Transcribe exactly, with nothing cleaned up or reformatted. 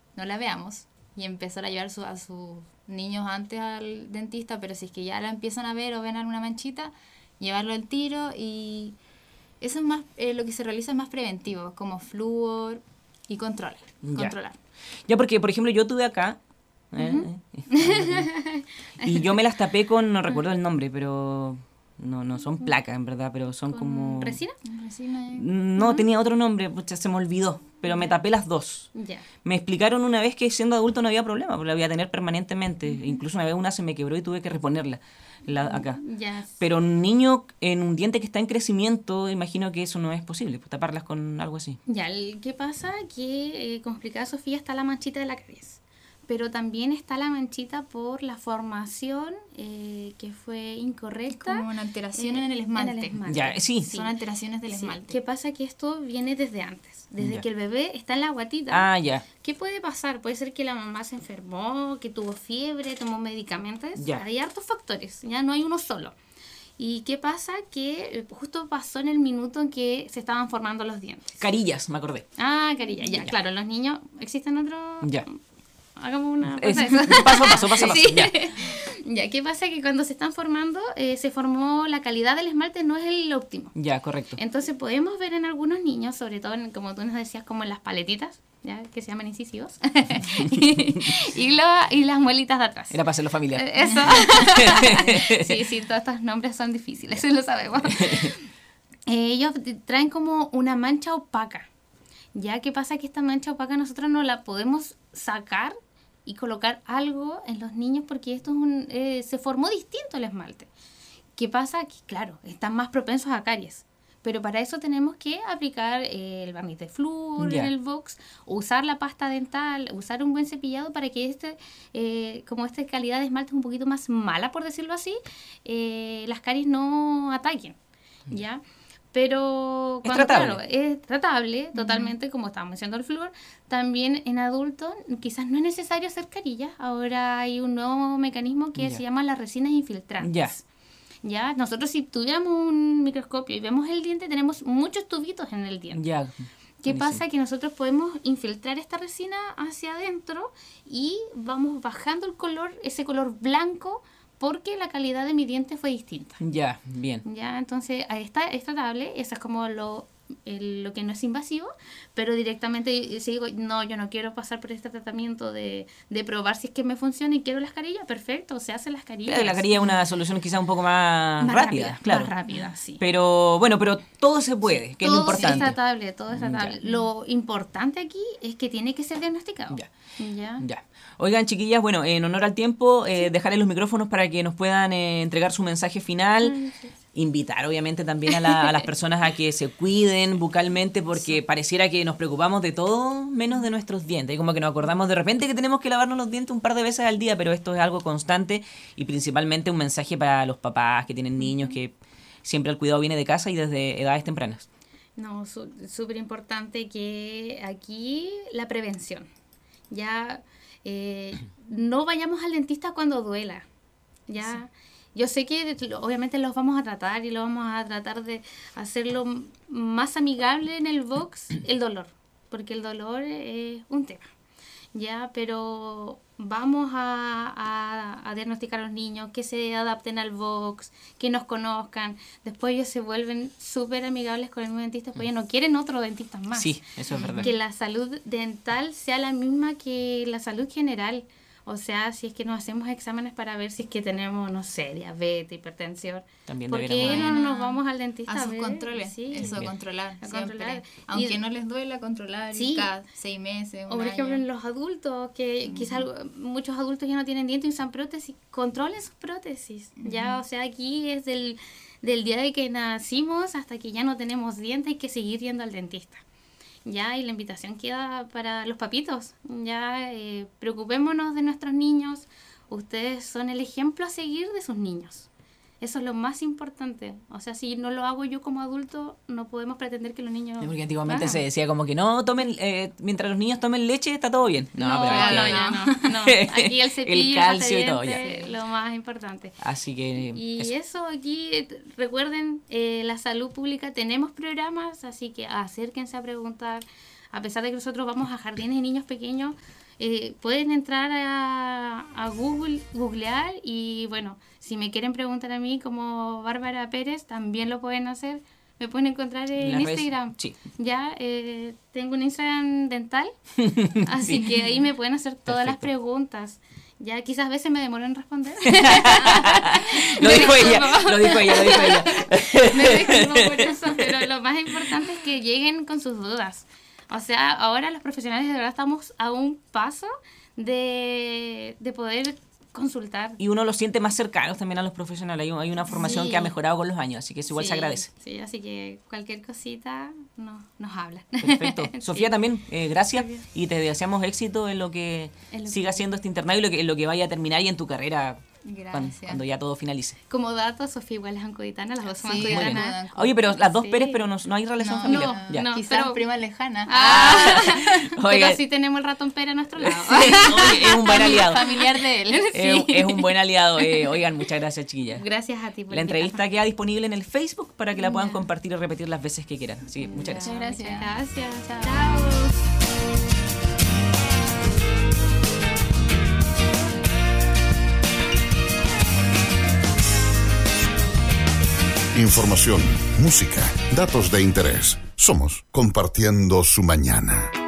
no la veamos y empezar a llevar su, a sus niños antes al dentista, pero si es que ya la empiezan a ver o ven alguna manchita, llevarlo al tiro. Y eso es más, eh, lo que se realiza es más preventivo, como flúor y controlar, Ya. controlar. Ya, porque, por ejemplo, yo tuve acá... ¿eh? Uh-huh. Y yo me las tapé con... No recuerdo el nombre, pero... No, no son placas, en verdad, pero son como... ¿Resina? ¿Resina? No, Uh-huh. tenía otro nombre, pucha, se me olvidó. Pero me tapé las dos. Ya. Me explicaron una vez que siendo adulto no había problema, porque la voy a tener permanentemente. Uh-huh. Incluso una vez una se me quebró y tuve que reponerla la, acá. Yes. Pero un niño en un diente que está en crecimiento, imagino que eso no es posible, pues, taparlas con algo así. Ya, ¿qué pasa? Que, eh, como explicaba Sofía, está la manchita de la caries. Pero también está la manchita por la formación eh, que fue incorrecta. Es como una alteración eh, en, el esmalte. en el esmalte. Ya, sí. sí. Son alteraciones del sí. esmalte. ¿Qué pasa? Que esto viene desde antes, desde ya. que el bebé está en la guatita. Ah, ya. ¿Qué puede pasar? Puede ser que la mamá se enfermó, que tuvo fiebre, tomó medicamentos. Ya. Hay hartos factores, ya no hay uno solo. ¿Y qué pasa? Que justo pasó en el minuto en que se estaban formando los dientes. Carillas, me acordé. Ah, carilla, ya, ya. Claro, los niños, ¿existen otros? Ya. Hagamos una... Es, paso, paso, paso, paso. Sí. Ya. Ya, ¿qué pasa? Que cuando se están formando, eh, se formó, la calidad del esmalte no es el óptimo. Ya, correcto. Entonces podemos ver en algunos niños, sobre todo, en, como tú nos decías, como en las paletitas, ya que se llaman incisivos, y, y, lo, y las muelitas de atrás. Era para hacerlo familiar. Eso. Sí, sí, todos estos nombres son difíciles, lo sabemos. Eh, ellos traen como una mancha opaca. Ya, ¿qué pasa? Que esta mancha opaca nosotros no la podemos sacar y colocar algo en los niños porque esto es un, eh, se formó distinto el esmalte. ¿Qué pasa? Que claro, están más propensos a caries. Pero para eso tenemos que aplicar eh, el barniz de flúor yeah. en el box, usar la pasta dental, usar un buen cepillado para que este, eh, como esta calidad de esmalte es un poquito más mala, por decirlo así, eh, las caries no ataquen, ¿ya? Pero es cuando, tratable. Claro, es tratable totalmente, uh-huh. como estábamos diciendo el flúor. También en adultos quizás no es necesario hacer carillas. Ahora hay un nuevo mecanismo que yeah. se llama las resinas infiltrantes. Yeah. Ya, nosotros si tuviéramos un microscopio y vemos el diente, tenemos muchos tubitos en el diente. Yeah. ¿Qué Buenísimo. Pasa? Que nosotros podemos infiltrar esta resina hacia adentro y vamos bajando el color, ese color blanco, porque la calidad de mi diente fue distinta. Ya, yeah, bien. Ya, entonces ahí está, es tratable, eso es como lo, el, lo que no es invasivo, pero directamente si digo, no, yo no quiero pasar por este tratamiento de, de probar si es que me funciona y quiero las carillas, perfecto, se hacen las carillas. Claro, la carilla es una solución quizá un poco más, más rápida, rápida, claro. Más rápida, sí. Pero bueno, pero todo se puede, que todo es lo importante. Todo es tratable, todo es tratable. Ya. Lo importante aquí es que tiene que ser diagnosticado. Ya. Ya. Ya. Oigan, chiquillas, bueno, en honor al tiempo, eh, sí. dejarles los micrófonos para que nos puedan eh, entregar su mensaje final. Sí, sí. Invitar, obviamente, también a, la, a las personas a que se cuiden bucalmente, porque sí. pareciera que nos preocupamos de todo menos de nuestros dientes. Y como que nos acordamos de repente que tenemos que lavarnos los dientes un par de veces al día, pero esto es algo constante y principalmente un mensaje para los papás que tienen niños, uh-huh. que siempre el cuidado viene de casa y desde edades tempranas. No, súper importante que aquí la prevención. Ya eh, no vayamos al dentista cuando duela. Ya sí. Yo sé que obviamente los vamos a tratar y lo vamos a tratar de hacerlo más amigable en el box, el dolor, porque el dolor es un tema. Ya, pero vamos a, a, a diagnosticar a los niños, que se adapten al box, que nos conozcan. Después ellos se vuelven súper amigables con el mismo dentista, porque ya no quieren otro dentista más. Sí, eso es verdad. Que la salud dental sea la misma que la salud general. O sea, si es que nos hacemos exámenes para ver si es que tenemos, no sé, diabetes, hipertensión. También ¿Por qué no nos vamos al dentista a a sus ver? controles? Sí. Eso, Bien. controlar. A siempre. controlar. Aunque y, no les duela, controlar sí. cada seis meses, un O por año. ejemplo, en los adultos, que uh-huh. quizás muchos adultos ya no tienen dientes y usan prótesis, controlen sus prótesis. Uh-huh. Ya, o sea, aquí es del, del día de que nacimos hasta que ya no tenemos dientes, hay que seguir yendo al dentista. Ya, y la invitación queda para los papitos. Ya, eh, preocupémonos de nuestros niños. Ustedes son el ejemplo a seguir de sus niños. Eso es lo más importante. O sea, si no lo hago yo como adulto, no podemos pretender que los niños... Porque antiguamente hagan. se decía como que no, tomen eh, mientras los niños tomen leche está todo bien. No, no, pero no, que, no, ya no, no. Aquí el cepillo, el calcio el y todo, diente, ya. Lo más importante. Así que... Y eso, eso aquí, recuerden, eh, la salud pública, tenemos programas, así que acérquense a preguntar. A pesar de que nosotros vamos a jardines de niños pequeños, eh, pueden entrar a, a Google, googlear y bueno, si me quieren preguntar a mí como Bárbara Pérez, también lo pueden hacer. Me pueden encontrar en Las redes- Instagram. sí. Ya, eh, tengo un Instagram dental, así Sí. que ahí me pueden hacer todas las Perfecto. preguntas. Ya quizás a veces me demoro en responder. Lo Me dijo ella, disculpo. lo dijo ella, lo dijo ella. Me disculpo por eso, pero lo más importante es que lleguen con sus dudas. O sea, ahora los profesionales de verdad estamos a un paso de, de poder consultar. Y uno lo siente más cercanos también a los profesionales. Hay, un- hay una formación Sí. que ha mejorado con los años, así que eso igual Sí, se agradece. Sí, así que cualquier cosita no, nos habla. Perfecto. Sí. Sofía, también, eh, gracias Muy bien. y te deseamos éxito en lo que En lo que- siga siendo este internado y lo que, en lo que vaya a terminar y en tu carrera cuando, Gracias. cuando ya todo finalice. Como dato, Sofía igual es ancuditana, las dos somos Sí, Muy bien. ancuditanas. Oye, pero las dos Sí. Pérez, pero no, no hay relación No, familiar. no, Ya. no. Quizás pero- prima lejana. Ah, Oiga. pero sí tenemos el ratón Pérez a nuestro lado. Sí, oye, es un buen aliado. Familiar de él. Es, es un buen aliado. Eh, oigan, muchas gracias, chiquillas. Gracias a ti por La entrevista invitarme. queda disponible en el Facebook para que la puedan Ya. compartir y repetir las veces que quieran. Así que muchas gracias. Muchas gracias. Gracias. Chao. Chao. Información, música, datos de interés. Somos Compartiendo su Mañana.